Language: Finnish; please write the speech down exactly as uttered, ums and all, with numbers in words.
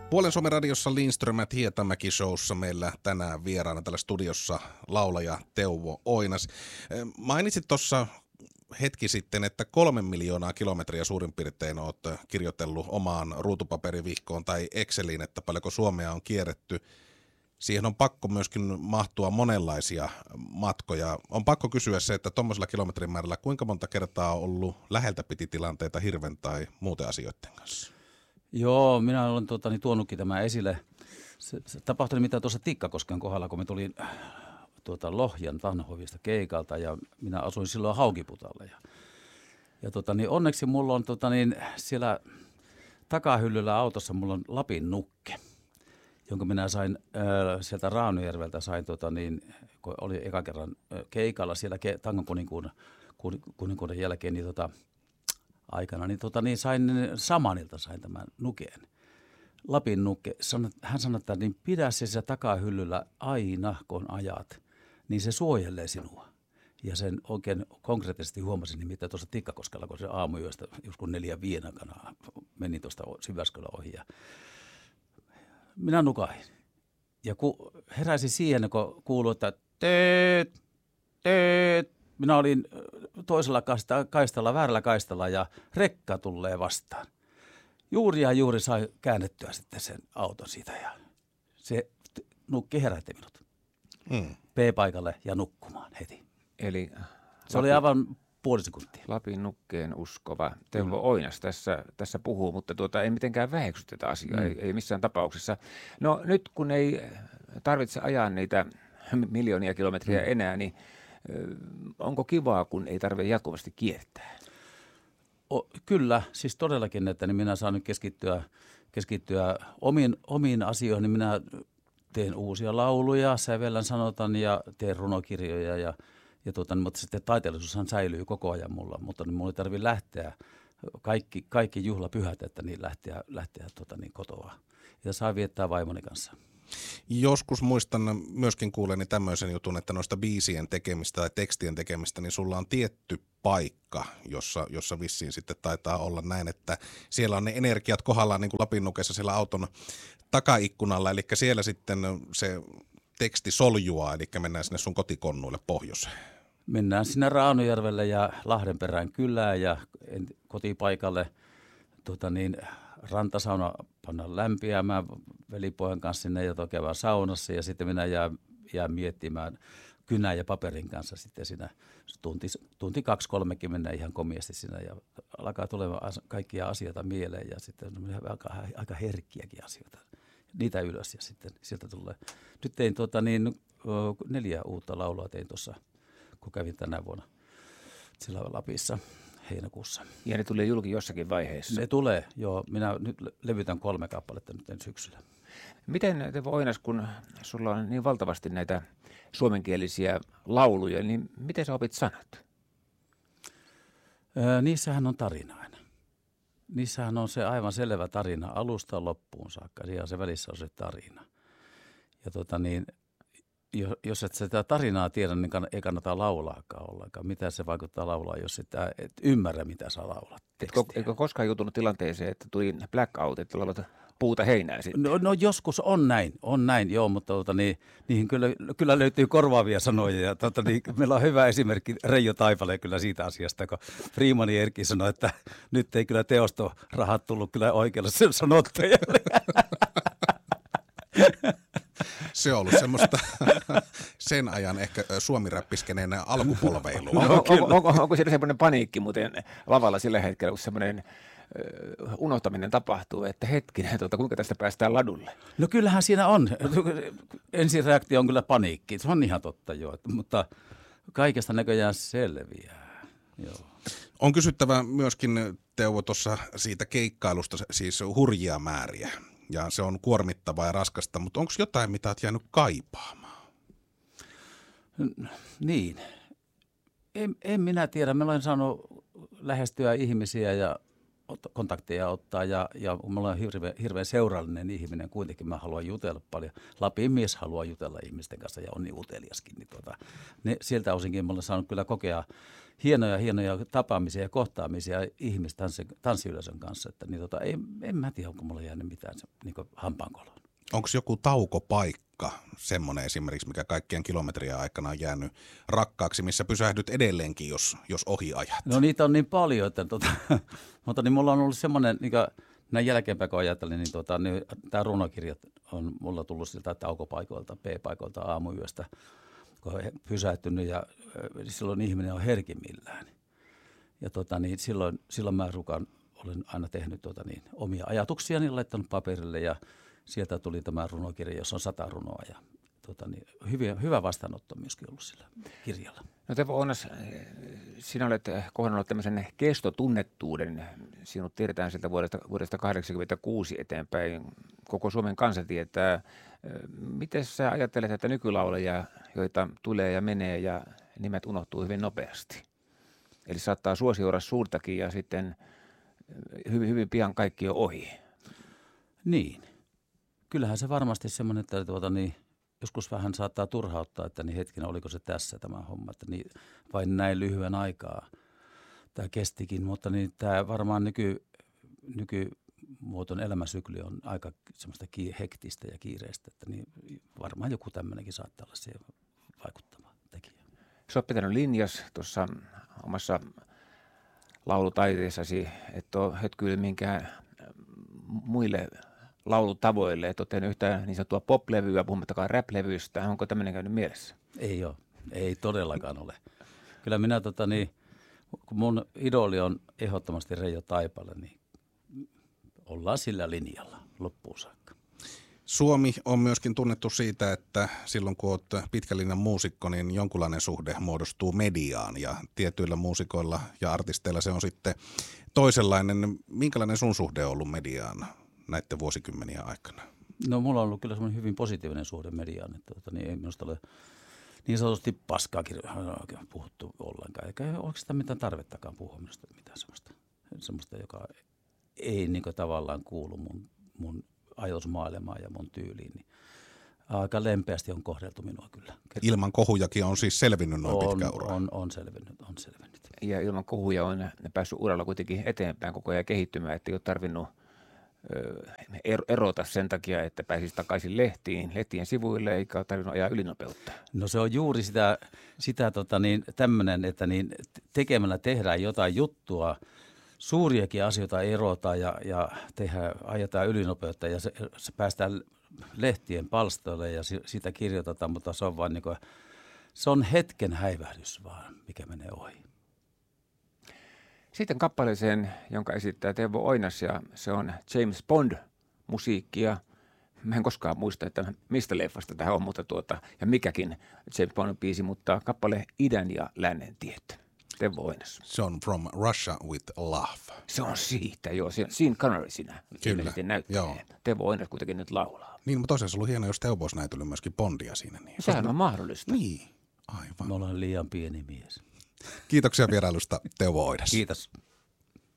Puolen Suomen radiossa Lindströmät Hietamäki showssa meillä tänään vieraana tällä studiossa laulaja Teuvo Oinas. Mainitsit tuossa hetki sitten, että kolme miljoonaa kilometriä suurin piirtein olet kirjoitellut omaan ruutupaperivihkoon tai Exceliin, että paljonko Suomea on kierretty. Siihen on pakko myöskin mahtua monenlaisia matkoja. On pakko kysyä se, että tuommoisella kilometrimäärällä kuinka monta kertaa on ollut läheltä piti tilanteita hirven tai muuten asioiden kanssa? Joo, minä olen tuota, niin, tuonutkin tämän esille. Se, se tapahtui mitä tuossa Tikkakosken kohdalla, kun me tulin tuota, Lohjan Tanhovista keikalta ja minä asuin silloin Haukiputalla. Ja, ja tuota, niin onneksi mulla on tuota, niin, siellä takahyllyllä autossa mulla on Lapin nukke, jonka minä sain äh, sieltä Raunujärveltä, sain tuota, niin, kun oli eka kerran äh, keikalla siellä ke, Tangon kuninkuuden, kuninkuuden jälkeen, niin tota, aikana, niin, tota, niin sain Samanilta sain tämän nukeen. Lapin nukke. Hän sanoi, että niin pidä se siellä takahyllyllä aina, kun ajat, niin se suojelee sinua. Ja sen oikein konkreettisesti huomasin, nimittäin tuossa Tikkakoskella, kun se aamuyöstä joskus neljä viien aikana menin tuosta Syväskylän ohi. Ja minä nukahin. Ja ku, heräsin siihen, kun kuului, että teet, teet. Minä olin toisella kaistalla, väärällä kaistalla ja rekka tulee vastaan. Juuri ja juuri sai käännettyä sitten sen auton siitä ja se nukki herätti minut mm. P-paikalle ja nukkumaan heti. Eli se Lapin, oli aivan puoli sekuntia. Lapin nukkeen uskova Teuvo mm. Oinas tässä, tässä puhuu, mutta tuota, ei mitenkään väheksy tätä asiaa, mm. ei, ei missään tapauksessa. No nyt kun ei tarvitse ajaa niitä miljoonia kilometriä mm. enää, niin onko kivaa, kun ei tarvitse jatkuvasti kiertää? O, kyllä, siis todellakin, että niin minä saan nyt keskittyä, keskittyä omiin, omiin asioihin. Niin minä teen uusia lauluja, sävellän sanotan ja teen runokirjoja, ja, ja tuota, mutta sitten taiteellisuushan säilyy koko ajan mulla, mutta niin mulla ei tarvitse lähteä kaikki, kaikki juhlapyhät, että niin lähteä, lähteä tuota, niin kotoa ja saa viettää vaimoni kanssa. Joskus muistan myöskin kuuleni tämmöisen jutun, että noista biisien tekemistä tai tekstien tekemistä, niin sulla on tietty paikka, jossa, jossa vissiin sitten taitaa olla näin, että siellä on ne energiat kohdallaan niin kuin Lapin nukessa siellä auton takaikkunalla, eli siellä sitten se teksti soljuaa, eli mennään sinne sun kotikonnuille pohjoiseen. Mennään sinne Raunujärvelle ja Lahdenperään kylään ja kotipaikalle tuota niin, rantasauna pannaan lämpiämään velipojan kanssa sinne ja käydään saunassa ja sitten minä jään, jään miettimään kynän ja paperin kanssa sitten siinä tunti, tunti kaksi kolmekymmentä ihan komiasti siinä ja alkaa tulemaan kaikkia asioita mieleen ja sitten aika, aika herkkiäkin asioita. Niitä ylös ja sitten sieltä tulee. Nyt tein tuota niin, neljä uutta laulua tein tuossa, kun kävin tänä vuonna sillä Lapissa heinäkuussa. Ja ne tulee julki jossakin vaiheessa? Ne tulee, joo. Minä nyt levytän kolme kappaletta nyt syksyllä. Miten, Teuvo Oinas, kun sulla on niin valtavasti näitä suomenkielisiä lauluja, niin miten sä opit sanat? Öö, niissähän on tarina aina. Niissähän on se aivan selvä tarina alusta loppuun saakka. Ja se välissä on se tarina. Ja tota niin, jos et sitä tarinaa tiedä, niin ei kannata laulaakaan ollenkaan. Mitä se vaikuttaa laulaa, jos et, et ymmärrä, mitä sä laulat. Etkö, eikö koskaan joutunut tilanteeseen, että tuli blackout, että laulat puuta heinää sitten? No, no joskus on näin, on näin, joo, mutta tota, niin, niihin kyllä, kyllä löytyy korvaavia sanoja. Ja, tota, niin, meillä on hyvä esimerkki Reijo Taipale kyllä siitä asiasta, kun Freemani Erkki sanoi, että nyt ei kyllä teostorahat tullut kyllä oikealle sanottajalle. Se on ollut semmoista sen ajan ehkä suomiräppiskeneen alkupolveilua. No, on, onko, onko siellä semmoinen paniikki muuten lavalla sillä hetkellä, kun semmoinen uh, unohtaminen tapahtuu, että hetkinen, tuota, kuinka tästä päästään ladulle? No kyllähän siinä on. Ensireaktio on kyllä paniikki. Se on ihan totta jo, mutta kaikesta näköjään selviää. Joo. On kysyttävä myöskin, Teuvo, tuossa siitä keikkailusta siis hurjia määriä. Ja se on kuormittavaa ja raskasta, mutta onko jotain, mitä olet jäänyt kaipaamaan? Niin. En, en minä tiedä. Mä olen saanut lähestyä ihmisiä ja kontakteja ottaa ja, ja mulla on hirveän, hirveän seurallinen ihminen. Kuitenkin mä haluan jutella paljon. Lapin mies haluaa jutella ihmisten kanssa ja on niin uteliaskin. Niin tuota, ne, sieltä osinkin mä olen saanut kyllä kokea hienoja, hienoja tapaamisia ja kohtaamisia ihmistanssiyleisön kanssa. Että, niin tota, ei, en mä tiedä, onko mulla jäänyt mitään niin hampaankoloon. Onko joku taukopaikka, semmoinen esimerkiksi, mikä kaikkien kilometrien aikana on jäänyt rakkaaksi, missä pysähdyt edelleenkin, jos, jos ohi ajat? No niitä on niin paljon, että tota, mutta niin mulla on ollut semmoinen, niin näin jälkeenpäin kun ajattelin, niin, tota, niin tämä runokirjat on mulla tullut siltä taukopaikoilta, P-paikoilta aamuyöstä, kun on pysähtynyt ja silloin ihminen on herkimmillään. Ja tota, niin silloin, silloin mä rukan, olen aina tehnyt tota, niin, omia ajatuksia, niin laittanut paperille ja sieltä tuli tämä runokirja, jossa on sata runoa ja tota, niin, hyvä, hyvä vastaanotto myöskin ollut sillä kirjalla. No Teuvo Oinas, sinä olet kohdannut tämmöisen kestotunnettuuden. Sinut tiedetään sieltä vuodesta, vuodesta kahdeksankymmentäkuusi eteenpäin. Koko Suomen kansa tietää. Miten sä ajattelet, että nykylaulajia, joita tulee ja menee ja nimet unohtuu hyvin nopeasti? Eli saattaa suosio olla suurtakin ja sitten hyvin, hyvin pian kaikki on ohi. Niin. Kyllähän se varmasti semmoinen, että tuota, niin, joskus vähän saattaa turhauttaa, että niin hetkinen, oliko se tässä tämä homma, että niin, vain näin lyhyen aikaa tämä kestikin, mutta niin, tämä varmaan nyky, nykymuoton elämäsykli on aika semmoista hektistä ja kiireistä, että niin, varmaan joku tämmöinenkin saattaa olla siihen vaikuttava tekijä. Sä oot pitänyt linjas tuossa omassa laulutaiteessasi, että ole hötkyily minkään muille laulutavoille, että olet tehnyt yhtään niin sanottua pop-levyä, puhumattakaan rap-levyistä. Onko tämmöinen käynyt mielessä? Ei ole. Ei todellakaan ole. Kyllä minä, tota, niin, kun mun idoli on ehdottomasti Reijo Taipale, niin ollaan sillä linjalla loppuun saakka. Suomi on myöskin tunnettu siitä, että silloin kun olet pitkän linjan muusikko, niin jonkunlainen suhde muodostuu mediaan ja tietyillä muusikoilla ja artisteilla se on sitten toisenlainen. Minkälainen sun suhde on ollut mediaan näiden vuosikymmenien aikana? No mulla on ollut kyllä semmoinen hyvin positiivinen suhde mediaan, että tota, niin ei minusta ole niin sanotusti paskaa kirjo- puhuttu ollenkaan. Eikä ole sitä mitään tarvettakaan puhua minusta mitään semmoista, semmoista joka ei niin kuin tavallaan kuulu mun, mun ajatusmaailmaan ja mun tyyliin. Niin aika lempeästi on kohdeltu minua kyllä. Ilman kohujakin on siis selvinnyt noin on, pitkä ura. On, on selvinnyt, on selvinnyt. Ja ilman kohuja on päässyt uralla kuitenkin eteenpäin koko ajan kehittymään, että ei ole tarvinnut erota sen takia, että pääsisi takaisin lehtiin, lehtien sivuille, eikä ole tarvinnut ajaa ylinopeutta. No se on juuri sitä, sitä tota niin, tämmöinen, että niin tekemällä tehdään jotain juttua, suuriakin asioita erotaan ja, ja tehdään, ajetaan ylinopeutta ja se, se päästään lehtien palstoille ja sitä kirjoitetaan, mutta se on vain niin kuin, se on hetken häivähdys vaan, mikä menee ohi. Sitten kappaleeseen, jonka esittää Teuvo Oinas, ja se on James Bond-musiikkia. Mä en koskaan muista, että mistä leffasta tämä on, mutta tuota, ja mikäkin James Bond-biisi, mutta kappale Idän ja Lännen tiet. Teuvo Oinas. Se on From Russia with Love. Se on siitä, joo. Sean Connery siinä. Kyllä, joo. Teuvo Oinas kuitenkin nyt laulaa. Niin, mutta tosiaan se ollut hienoa, jos Teuvo olisi näytellyt myöskin Bondia siinä. Niin. Sehän on mahdollista. Niin, aivan. Me ollaan liian pieni mies. Kiitoksia vierailusta, Teuvo Oinas. Kiitos.